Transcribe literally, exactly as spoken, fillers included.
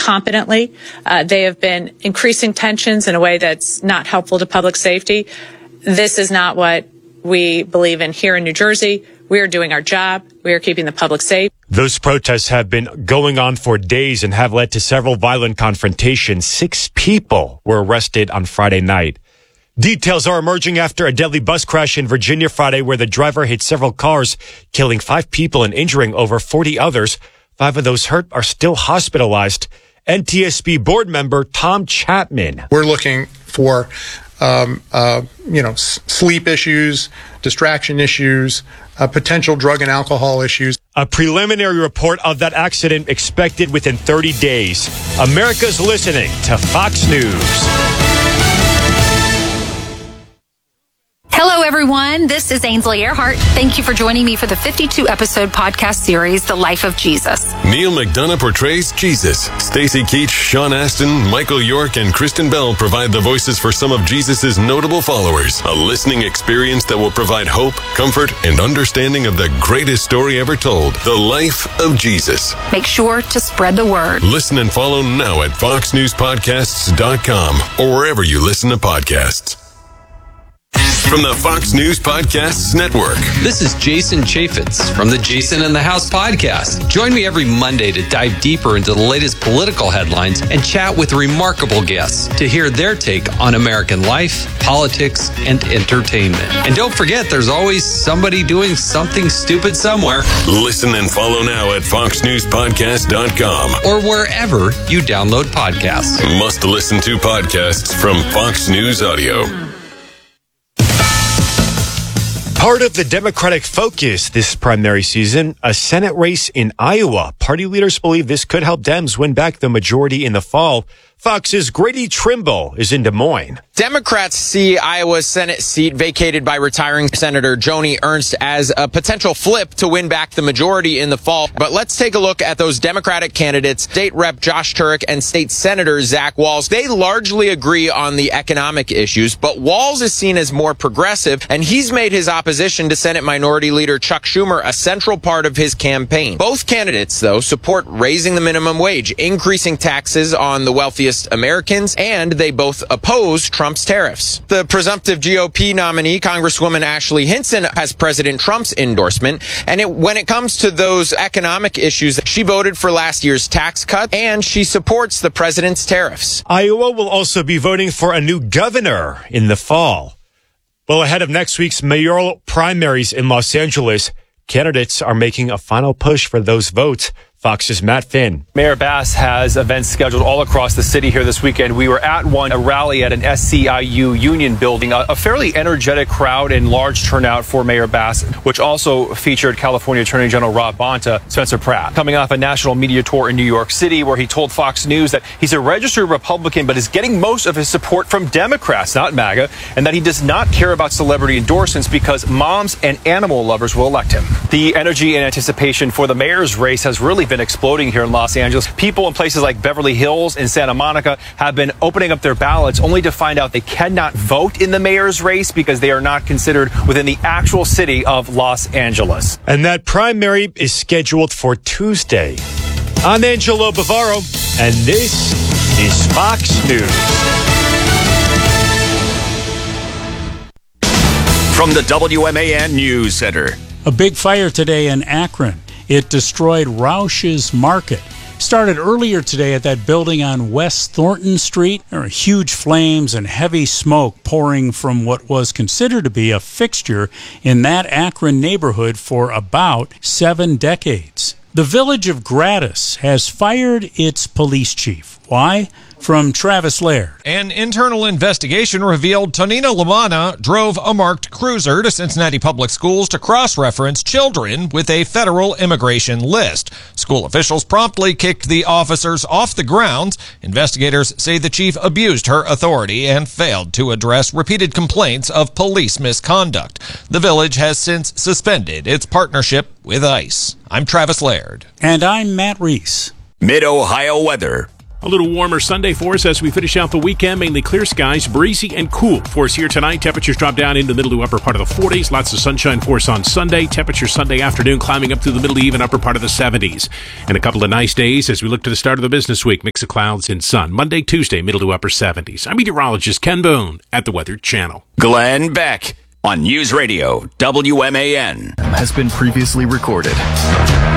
competently. Uh, they have been increasing tensions in a way that's not helpful to public safety. This is not what we believe in here in New Jersey. We are doing our job. We are keeping the public safe. Those protests have been going on for days and have led to several violent confrontations. Six people were arrested on Friday night. Details are emerging after a deadly bus crash in Virginia Friday where the driver hit several cars, killing five people and injuring over forty others. Five of those hurt are still hospitalized. N T S B board member Tom Chapman. We're looking for Um, uh, you know, s- sleep issues, distraction issues, uh, potential drug and alcohol issues. A preliminary report of that accident expected within thirty days. America's listening to Fox News. Hello, everyone. This is Ainsley Earhart. Thank you for joining me for the fifty-two episode podcast series, The Life of Jesus. Neil McDonough portrays Jesus. Stacey Keach, Sean Astin, Michael York, and Kristen Bell provide the voices for some of Jesus' notable followers. A listening experience that will provide hope, comfort, and understanding of the greatest story ever told, The Life of Jesus. Make sure to spread the word. Listen and follow now at fox news podcasts dot com or wherever you listen to podcasts. From the Fox News Podcasts Network. This is Jason Chaffetz from the Jason in the House podcast. Join me every Monday to dive deeper into the latest political headlines and chat with remarkable guests to hear their take on American life, politics, and entertainment. And don't forget, there's always somebody doing something stupid somewhere. Listen and follow now at fox news podcast dot com or wherever you download podcasts. Must listen to podcasts from Fox News Audio. Part of the Democratic focus this primary season, a Senate race in Iowa. Party leaders believe this could help Dems win back the majority in the fall. Fox's Grady Trimble is in Des Moines. Democrats see Iowa's Senate seat vacated by retiring Senator Joni Ernst as a potential flip to win back the majority in the fall. But let's take a look at those Democratic candidates, State Rep Josh Turek and State Senator Zach Walz. They largely agree on the economic issues, but Walz is seen as more progressive, and he's made his opposition to Senate Minority Leader Chuck Schumer a central part of his campaign. Both candidates, though, support raising the minimum wage, increasing taxes on the wealthiest Americans, and they both oppose Trump's tariffs. The presumptive G O P nominee, Congresswoman Ashley Hinson, has President Trump's endorsement, and it, when it comes to those economic issues, she voted for last year's tax cut, and she supports the president's tariffs. Iowa will also be voting for a new governor in the fall. Well, ahead of next week's mayoral primaries in Los Angeles, candidates are making a final push for those votes. Fox's Matt Finn. Mayor Bass has events scheduled all across the city here this weekend. We were at one, a rally at an S C I U union building, a, a fairly energetic crowd and large turnout for Mayor Bass, which also featured California Attorney General Rob Bonta, Spencer Pratt, coming off a national media tour in New York City where he told Fox News that he's a registered Republican but is getting most of his support from Democrats, not MAGA, and that he does not care about celebrity endorsements because moms and animal lovers will elect him. The energy and anticipation for the mayor's race has really been exploding here in Los Angeles. People in places like Beverly Hills and Santa Monica have been opening up their ballots only to find out they cannot vote in the mayor's race because they are not considered within the actual city of Los Angeles. And that primary is scheduled for Tuesday. I'm Angelo Bavaro, and this is Fox News. From the W M A N News Center. A big fire today in Akron. It destroyed Roush's Market. Started earlier today at that building on West Thornton Street. There are huge flames and heavy smoke pouring from what was considered to be a fixture in that Akron neighborhood for about seven decades. The village of Gratis has fired its police chief. Why? From Travis Laird. An internal investigation revealed Tonino Lamanna drove a marked cruiser to Cincinnati Public Schools to cross-reference children with a federal immigration list. School officials promptly kicked the officers off the grounds. Investigators say the chief abused her authority and failed to address repeated complaints of police misconduct. The village has since suspended its partnership with ICE. I'm Travis Laird. And I'm Matt Reese. Mid-Ohio weather. A little warmer Sunday for us as we finish out the weekend. Mainly clear skies, breezy and cool for us here tonight. Temperatures drop down into the middle to upper part of the forties. Lots of sunshine for us on Sunday. Temperatures Sunday afternoon climbing up to the middle to even upper part of the seventies. And a couple of nice days as we look to the start of the business week. Mix of clouds and sun. Monday, Tuesday, middle to upper seventies. I'm meteorologist Ken Boone at the Weather Channel. Glenn Beck on News Radio W M A N. Has been previously recorded.